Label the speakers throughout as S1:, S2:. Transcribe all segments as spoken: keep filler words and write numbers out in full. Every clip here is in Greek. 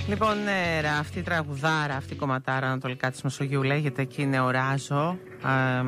S1: Λοιπόν, ναι, αυτή η τραγουδάρα, αυτή η κομματάρα ανατολικά της Μεσογείου λέγεται και είναι ο Ράζο. Ε,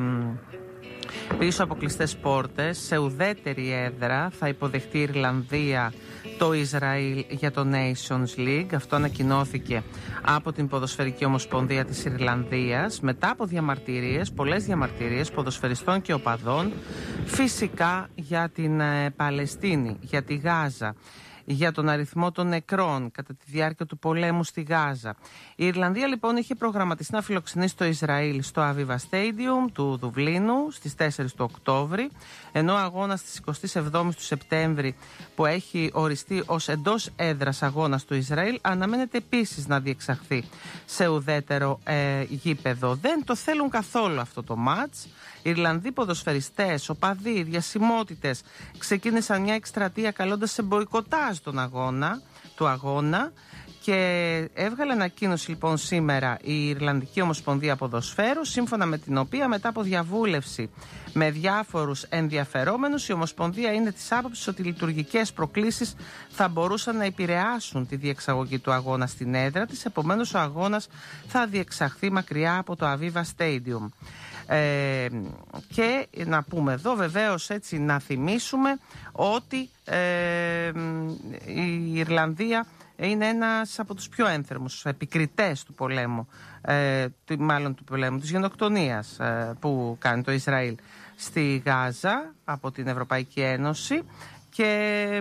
S1: πίσω από κλειστές πόρτες, σε ουδέτερη έδρα, θα υποδεχτεί η Ιρλανδία το Ισραήλ για το Nations League. Αυτό ανακοινώθηκε από την Ποδοσφαιρική Ομοσπονδία της Ιρλανδίας μετά από διαμαρτυρίες, πολλές διαμαρτυρίες ποδοσφαιριστών και οπαδών, φυσικά για την ε, Παλαιστίνη, για τη Γάζα, για τον αριθμό των νεκρών κατά τη διάρκεια του πολέμου στη Γάζα. Η Ιρλανδία λοιπόν είχε προγραμματιστεί να φιλοξενήσει το Ισραήλ στο Aviva Stadium του Δουβλίνου στις τέσσερις του Οκτώβρη, ενώ ο αγώνας της εικοστής εβδόμης του Σεπτέμβρη, που έχει οριστεί ως εντός έδρας αγώνας του Ισραήλ, αναμένεται επίσης να διεξαχθεί σε ουδέτερο ε, γήπεδο. Δεν το θέλουν καθόλου αυτό το μάτς. Οι Ιρλανδοί ποδοσφαιριστές, οπαδοί, διασημότητες ξεκίνησαν μια εκστρατεία καλώντας σε μποϊκοτάζ τον αγώνα, του αγώνα, και έβγαλε ανακοίνωση λοιπόν σήμερα η Ιρλανδική Ομοσπονδία Ποδοσφαίρου, σύμφωνα με την οποία μετά από διαβούλευση με διάφορους ενδιαφερόμενους, η Ομοσπονδία είναι της άποψης ότι οι λειτουργικές προκλήσεις θα μπορούσαν να επηρεάσουν τη διεξαγωγή του αγώνα στην έδρα της, επομένως ο αγώνας θα διεξαχθεί μακριά από το Aviva Stadium. Ε, και να πούμε εδώ βεβαίως, έτσι να θυμίσουμε ότι ε, η Ιρλανδία είναι ένας από τους πιο ένθερμους επικριτές του πολέμου, ε, μάλλον του πολέμου, της γενοκτονίας ε, που κάνει το Ισραήλ στη Γάζα από την Ευρωπαϊκή Ένωση, και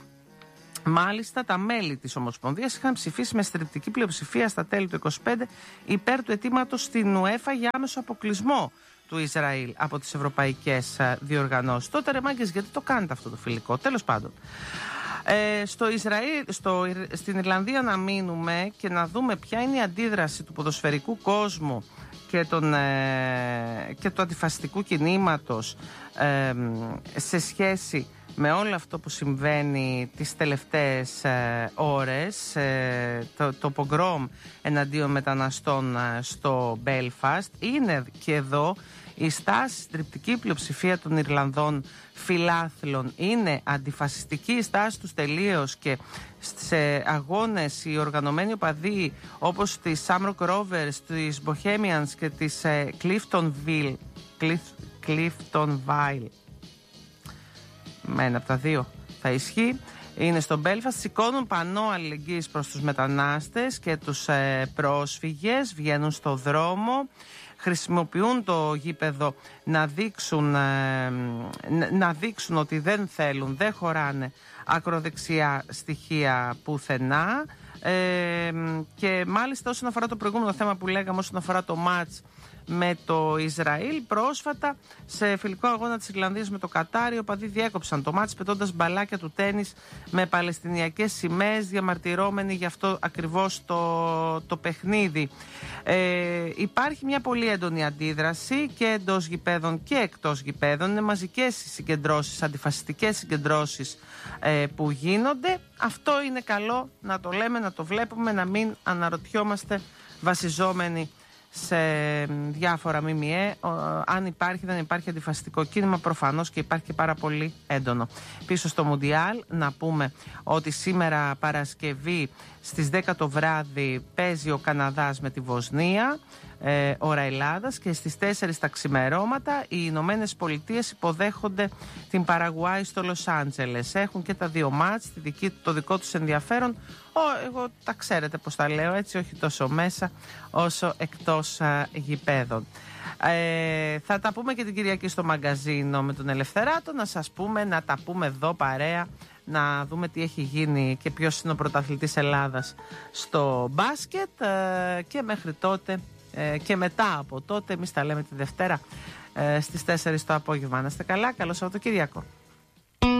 S1: μάλιστα τα μέλη της Ομοσπονδίας είχαν ψηφίσει με στριπτική πλειοψηφία στα τέλη του είκοσι πέντε υπέρ του αιτήματος στην UEFA για άμεσο αποκλεισμό του Ισραήλ από τις ευρωπαϊκές διοργανώσεις. Τότε ρε μάγκες, γιατί το κάνετε αυτό το φιλικό? Τέλος πάντων, ε, στο Ισραήλ, στο, στην Ιρλανδία να μείνουμε και να δούμε ποια είναι η αντίδραση του ποδοσφαιρικού κόσμου και, τον, ε, και του αντιφασιστικού κινήματος ε, σε σχέση με όλο αυτό που συμβαίνει τις τελευταίες ε, ώρες, ε, το, το πογκρόμ εναντίον μεταναστών ε, στο Μπέλφαστ. Είναι και εδώ η στάση, η στριπτική πλειοψηφία των Ιρλανδών φιλάθλων είναι αντιφασιστική η στάση τους τελείως, και σε αγώνες οι οργανωμένοι οπαδοί όπως της Shamrock Rovers, της Bohemians και της ε, Cliftonville, Clif, Cliftonville, με ένα από τα δύο θα ισχύει, είναι στο Belfast, σηκώνουν πανό αλληλεγγύης προς τους μετανάστες και τους ε, πρόσφυγες, βγαίνουν στο δρόμο, χρησιμοποιούν το γήπεδο να δείξουν, ε, να δείξουν ότι δεν θέλουν, δεν χωράνε ακροδεξιά στοιχεία πουθενά, ε, και μάλιστα όσον αφορά το προηγούμενο θέμα που λέγαμε, όσον αφορά το μάτς με το Ισραήλ, πρόσφατα σε φιλικό αγώνα της Ιρλανδίας με το Κατάρι, οι οπαδοί διέκοψαν το μάτς πετώντας μπαλάκια του τένις με παλαιστινιακές σημαίες, διαμαρτυρώμενοι γι' αυτό ακριβώς το, το παιχνίδι. Ε, υπάρχει μια πολύ έντονη αντίδραση και εντός γηπέδων και εκτός γηπέδων. Είναι μαζικές οι συγκεντρώσεις, αντιφασιστικές συγκεντρώσεις ε, που γίνονται. Αυτό είναι καλό να το λέμε, να το βλέπουμε, να μην αναρωτιόμαστε βασιζόμενοι σε διάφορα ΜΜΕ αν υπάρχει δεν υπάρχει αντιφασιστικό κίνημα. Προφανώς και υπάρχει και πάρα πολύ έντονο. Πίσω στο Μουντιάλ να πούμε ότι σήμερα Παρασκευή στις δέκα το βράδυ παίζει ο Καναδάς με τη Βοσνία, ε, ώρα Ελλάδας, και στις τέσσερις τα ξημερώματα οι Ηνωμένες Πολιτείες υποδέχονται την Παραγουάη στο Λος Άντζελες. Έχουν και τα δύο μάτς, το δικό τους ενδιαφέρον. Ο, εγώ τα ξέρετε πως τα λέω, έτσι, όχι τόσο μέσα όσο εκτός α, γηπέδων. Ε, θα τα πούμε και την Κυριακή στο μαγκαζίνο με τον Ελευθεράτο, να σας πούμε, να τα πούμε εδώ παρέα, να δούμε τι έχει γίνει και ποιος είναι ο πρωταθλητής Ελλάδας στο μπάσκετ, ε, και μέχρι τότε ε, και μετά από τότε εμείς τα λέμε τη Δευτέρα ε, στις τέσσερις το απόγευμα. Να είστε καλά, καλό Σαββατοκύριακο.